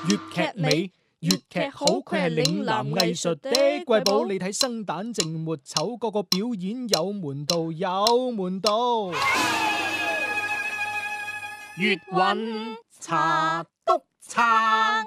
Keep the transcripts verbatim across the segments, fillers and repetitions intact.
粵劇美，粵劇好，佢係嶺南藝術的瑰寶。你睇生旦淨末丑，個個表演有門道，有門道。 粵韻茶篤撐，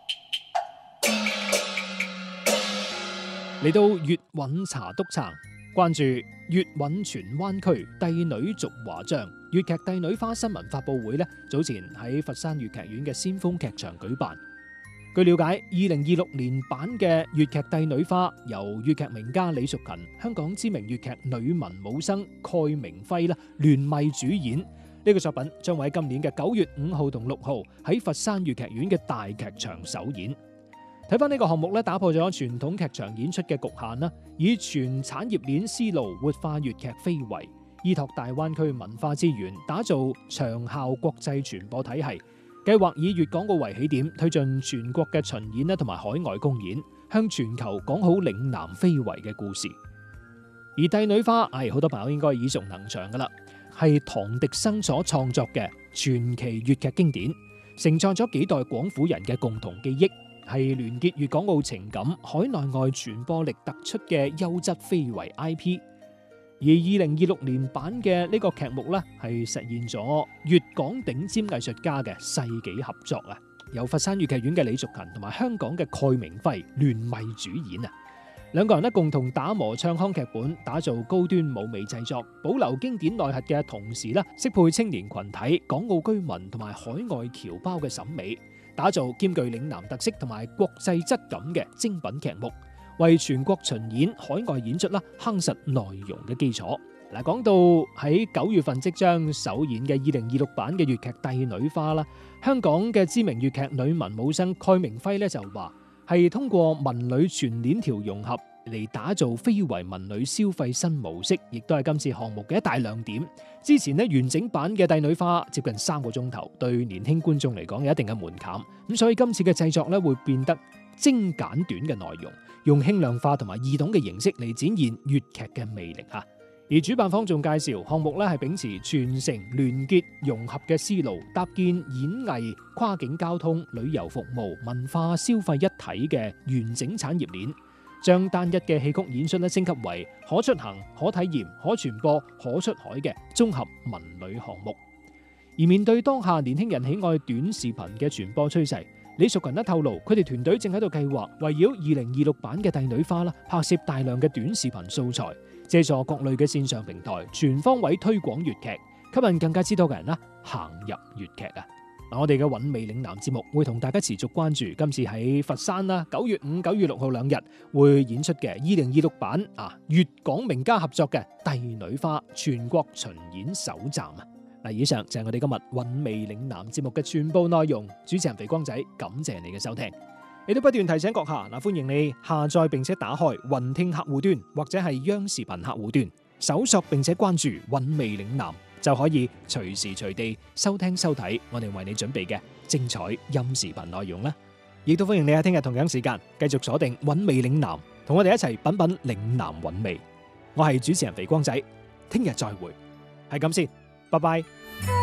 嚟到粵韻茶篤撐，關注粵韻荃灣區帝女續華章粵劇帝女花新聞發佈會呢，早前喺佛山粵劇院嘅先鋒劇場舉辦。據了解，二零二六年版嘅粵劇帝女花由粵劇名家李淑勤、香港知名粵劇女文武生蓋明輝啦聯袂主演。呢個作品將會喺今年嘅九月五號同六號喺佛山粵劇院嘅大劇場首演。睇翻呢個項目咧，打破咗傳統劇場演出嘅局限啦，以全產業鏈思路活化粵劇非遺，依託大灣區文化資源，打造長效國際傳播體系。計劃以粵港澳為起點，推進全國嘅巡演啦，同埋海外公演，向全球講好嶺南非遺嘅故事。而帝女花，唉，好多朋友應該耳熟能詳噶啦，係唐滌生所創作嘅傳奇粵劇經典，承載咗幾代廣府人嘅共同記憶，係聯結粵港澳情感、海內外傳播力突出嘅優質非遺 I P。而二零二六年版嘅呢個劇目呢，係實現咗粵港頂尖藝術家嘅世紀合作啊！由佛山粵劇院嘅李淑勤同埋香港嘅蓋明輝聯袂主演啊！兩個人呢共同打磨唱腔劇本，打造高端舞美製作，保留經典內核嘅同時呢，適配青年群體、港澳居民同埋海外僑胞嘅審美，打造兼具嶺南特色同埋國際質感嘅精品劇目，為全國巡演、海外演出啦夯實內容嘅基礎。嗱，講到喺九月份即將首演嘅二零二六版嘅粵劇帝女花啦，香港嘅知名粵劇女文武生蓋明輝咧就話係通過文女全鏈條融合嚟打造非遺文女消費新模式，亦都係今次項目嘅一大亮點。之前呢，完整版嘅帝女花接近三個鐘頭，對年輕觀眾嚟講有一定嘅門檻，咁所以今次嘅製作咧會變得精簡短嘅內容，用輕量化同埋易懂嘅形式嚟展現粵劇嘅魅力啊！而主辦方仲介紹項目咧係秉持傳承、聯結、融合嘅思路，搭建演藝、跨境交通、旅遊服務、文化消費一體嘅完整產業鏈，將單一嘅戲曲演出咧升級為可出行、可體驗、可傳播、可出海嘅綜合文旅項目。而面對當下年輕人喜愛短視頻嘅傳播趨勢，李淑勤咧透露，佢哋團隊正喺度計劃圍繞二零二六版嘅帝女花啦，拍攝大量嘅短視頻素材，借助各類嘅線上平台，全方位推廣粵劇，吸引更加之多嘅人啦行入粵劇啊！嗱，我哋嘅韻味嶺南節目會同大家持續關注今次喺佛山啦，九月五、九月六號兩日會演出嘅二零二六版啊粵港名家合作嘅帝女花全國巡演首站啊！嗱，以上就係我哋今日韻味嶺南節目嘅全部內容。主持人肥光仔，感謝你嘅收聽。亦都不斷提醒閣下，嗱，歡迎你下載並且打開雲聽客戶端或者係央視頻客戶端，搜索並且關注韻味嶺南，就可以隨時隨地收聽收睇我哋為你準備嘅精彩音視頻內容啦。亦都歡迎你喺聽日同樣時間繼續鎖定韻味嶺南，同我哋一齊品品嶺南韻味。我係主持人肥光仔，聽日再會，係咁先。拜拜。